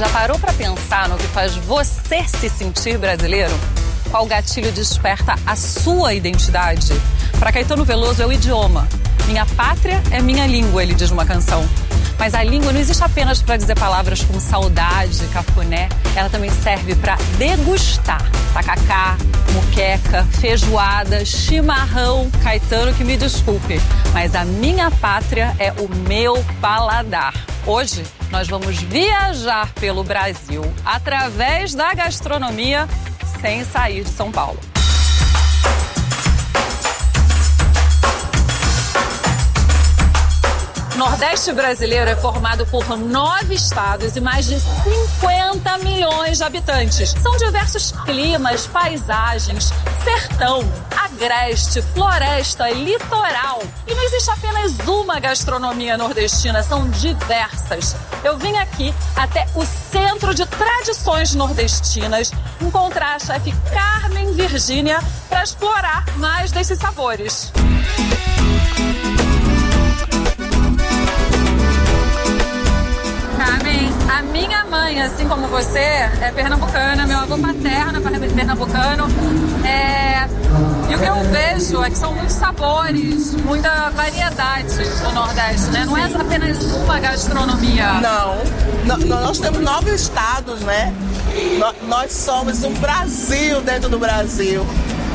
Já parou para pensar no que faz você se sentir brasileiro? Qual gatilho desperta a sua identidade? Para Caetano Veloso é o idioma. Minha pátria é minha língua, ele diz numa canção. Mas a língua não existe apenas para dizer palavras como saudade, cafuné. Ela também serve para degustar. Tacacá, muqueca, feijoada, chimarrão. Caetano, que me desculpe, mas a minha pátria é o meu paladar. Hoje, nós vamos viajar pelo Brasil através da gastronomia sem sair de São Paulo. O Nordeste brasileiro é formado por 9 estados e mais de 50 milhões de habitantes. São diversos climas, paisagens, sertão, agreste, floresta, litoral. E não existe apenas uma gastronomia nordestina, são diversas. Eu vim aqui até o Centro de Tradições Nordestinas encontrar a chefe Carmen Virgínia para explorar mais desses sabores. Carmen, a minha mãe, assim como você, é pernambucana, meu avô paterno é pernambucano. E o que eu vejo é que são muitos sabores, muita variedade no Nordeste, né? Não é apenas uma gastronomia. Não, nós temos 9 estados, né? Nós somos um Brasil dentro do Brasil.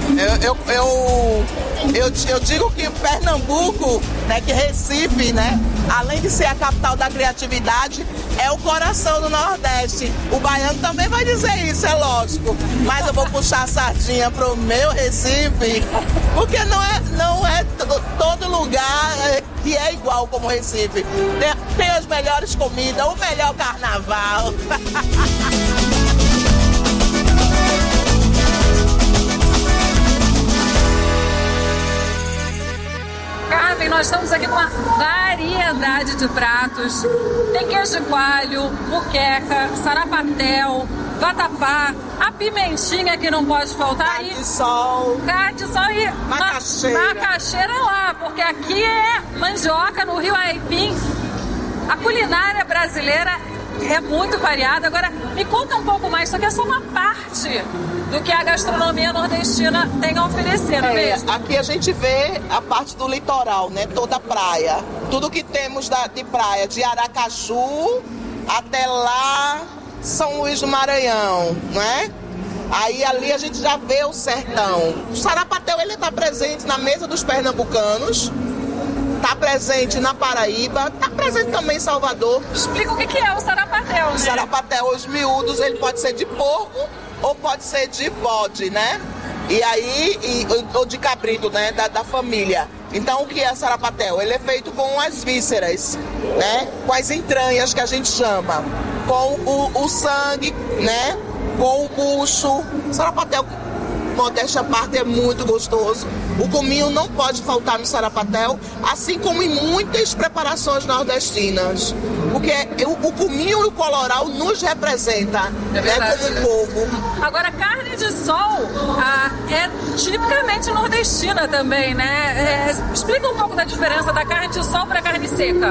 Eu digo que Pernambuco, né, que Recife, né, além de ser a capital da criatividade, é o coração do Nordeste. O baiano também vai dizer isso, é lógico. Mas eu vou puxar a sardinha pro meu Recife, porque não é todo lugar que é igual como Recife. Tem as melhores comidas, o melhor carnaval. Carmen, nós estamos aqui com uma variedade de pratos. Tem queijo de coalho, muqueca, sarapatel, vatapá, a pimentinha que não pode faltar. Carne de sol e macaxeira lá, porque aqui é mandioca, no Rio Aipim. A culinária brasileira é muito variada. Agora, me conta um pouco mais, isso aqui é só uma parte do que a gastronomia nordestina tem a oferecer, não é mesmo? Aqui a gente vê a parte do litoral, né? Toda a praia. Tudo que temos de praia, de Aracaju até lá, São Luís do Maranhão, né? Aí ali a gente já vê o sertão. O sarapatel, ele está presente na mesa dos pernambucanos. Está presente na Paraíba, está presente também em Salvador. Explica o que é o sarapatel, né? O sarapatel, os miúdos, ele pode ser de porco ou pode ser de bode, né? E aí, ou de cabrito, né? Da família. Então, o que é sarapatel? Ele é feito com as vísceras, né? Com as entranhas, que a gente chama. Com o sangue, né? Com o bucho. Sarapatel, modéstia à parte, é muito gostoso. O cominho não pode faltar no sarapatel, assim como em muitas preparações nordestinas. Porque o cominho e o coloral nos representa, né, como povo. Agora, carne de sol é tipicamente nordestina também, né? Explica um pouco da diferença da carne de sol para a carne seca.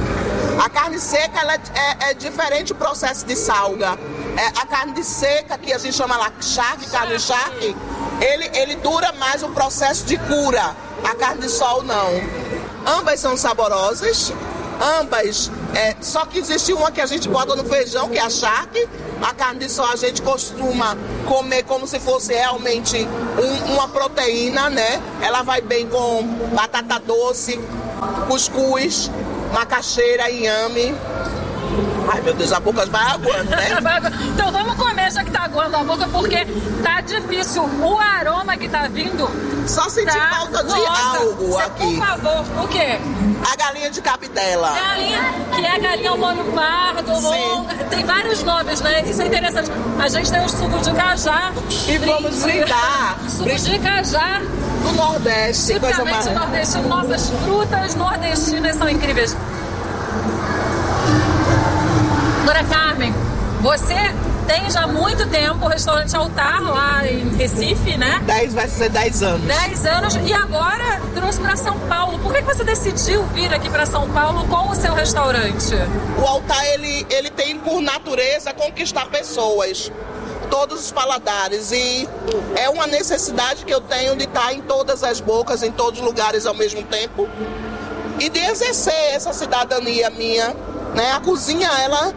A carne seca, ela é diferente o processo de salga. A carne seca, que a gente chama lá charque, carne charque, ele dura mais o processo de cura. A carne de sol não. Ambas são saborosas, ambas, só que existe uma que a gente bota no feijão, que é a charque. A carne de sol a gente costuma comer como se fosse realmente uma proteína, né? Ela vai bem com batata doce, cuscuz, macaxeira, inhame. Ai, meu Deus, a boca vai aguando, né? Então vamos comer, já que tá aguando a boca, porque tá difícil. O aroma que tá vindo... Só senti falta de algo aqui. Por favor, o quê? A galinha de cabidela. Galinha, que é galinha ao molho pardo, longa. Tem vários nomes, né? Isso é interessante. A gente tem o suco de cajá. E vamos brindar. Suco de cajá. Do Nordeste. Tipicamente nordestino. Nossas frutas nordestinas são incríveis. Agora, Carmen, você tem já muito tempo o restaurante Altar lá em Recife, né? Vai ser 10 anos. 10 anos e agora trouxe para São Paulo. Por que você decidiu vir aqui para São Paulo com o seu restaurante? O Altar, ele tem por natureza conquistar pessoas, todos os paladares, e é uma necessidade que eu tenho de estar em todas as bocas, em todos os lugares ao mesmo tempo, e de exercer essa cidadania minha, né? A cozinha, ela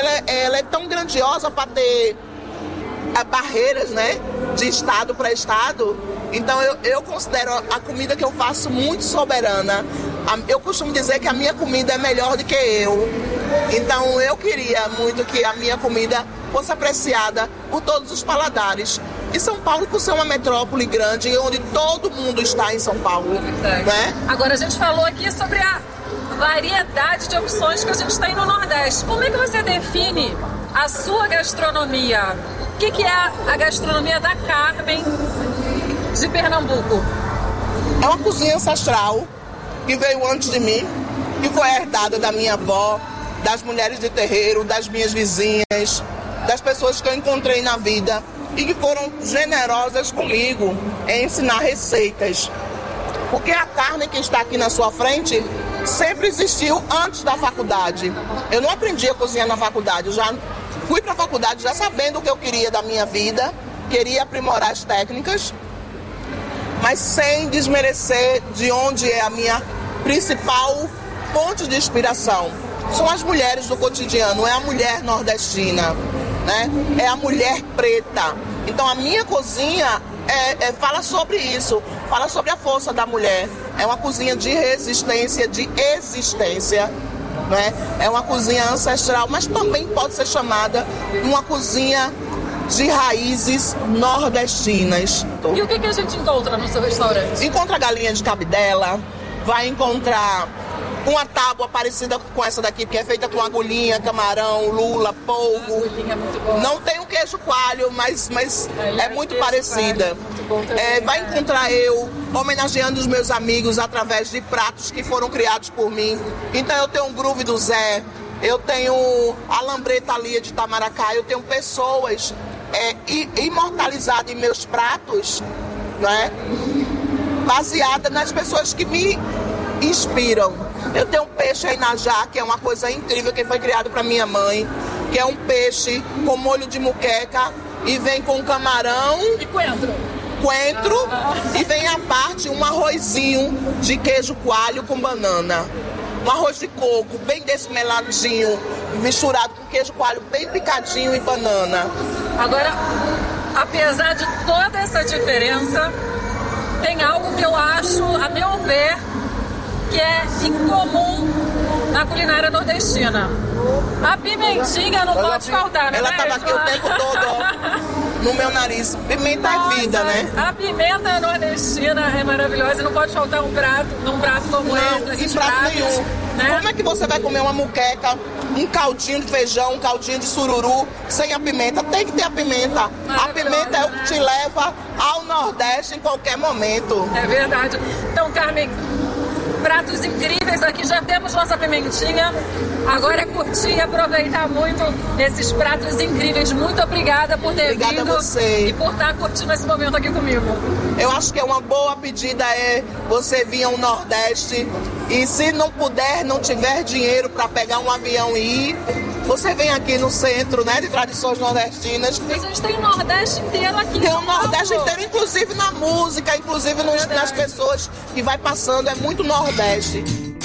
é tão grandiosa para ter barreiras, né, de estado para estado. Então eu considero a comida que eu faço muito soberana. Eu costumo dizer que a minha comida é melhor do que eu. Então eu queria muito que a minha comida fosse apreciada por todos os paladares. E São Paulo, por ser uma metrópole grande, onde todo mundo está em São Paulo, né? Agora a gente falou aqui sobre a variedade de opções que a gente tem no Nordeste. Como é que você define a sua gastronomia? O que é a gastronomia da Carmen de Pernambuco? É uma cozinha ancestral que veio antes de mim, que foi herdada da minha avó, das mulheres de terreiro, das minhas vizinhas, das pessoas que eu encontrei na vida e que foram generosas comigo em ensinar receitas. Porque a carne que está aqui na sua frente sempre existiu antes da faculdade. Eu não aprendi a cozinhar na faculdade, eu já fui para a faculdade já sabendo o que eu queria da minha vida, queria aprimorar as técnicas, mas sem desmerecer de onde é a minha principal fonte de inspiração. São as mulheres do cotidiano, é a mulher nordestina, né? É a mulher preta. Então a minha cozinha fala sobre isso, fala sobre a força da mulher. É uma cozinha de resistência, de existência, né? É uma cozinha ancestral, mas também pode ser chamada uma cozinha de raízes nordestinas. E o que a gente encontra no seu restaurante? Encontra galinha de cabidela, vai encontrar uma tábua parecida com essa daqui, que é feita com agulhinha, camarão, lula, polvo. A agulhinha é muito boa. Não tem o queijo coalho, mas é muito parecida. Vai encontrar eu homenageando os meus amigos através de pratos que foram criados por mim. Então eu tenho um groove do Zé, eu tenho a lambreta ali de Tamaracá, eu tenho pessoas imortalizadas em meus pratos, né? Baseada nas pessoas que me inspiram. Eu tenho um peixe aí na Já, que é uma coisa incrível, que foi criado para minha mãe, que é um peixe com molho de muqueca e vem com camarão e coentro, e vem à parte um arrozinho de queijo coalho com banana. Um arroz de coco bem desmeladinho, misturado com queijo coalho bem picadinho e banana. Agora, apesar de toda essa diferença, tem algo que eu acho, a meu ver, que é incomum na culinária nordestina. A pimentinha não pode faltar, né? Ela estava aqui o tempo todo, ó, no meu nariz. Pimenta é vida, né? A pimenta nordestina é maravilhosa e não pode faltar num prato como esse. Em prato nenhum. Né? Como é que você vai comer uma muqueca, um caldinho de feijão, um caldinho de sururu, sem a pimenta? Tem que ter a pimenta. A pimenta é o que te leva ao Nordeste em qualquer momento. É verdade. Então, Carmen, pratos incríveis aqui, já temos nossa pimentinha. Agora é curtir e aproveitar muito esses pratos incríveis. Muito obrigada por ter vindo a você. E por estar curtindo esse momento aqui comigo. Eu acho que é uma boa pedida você vir ao Nordeste e se não puder, não tiver dinheiro para pegar um avião e ir, você vem aqui no centro, né, de tradições nordestinas. A gente tem o Nordeste inteiro aqui. Tem o Nordeste inteiro, inclusive na música, inclusive nas pessoas que vai passando, é muito Nordeste.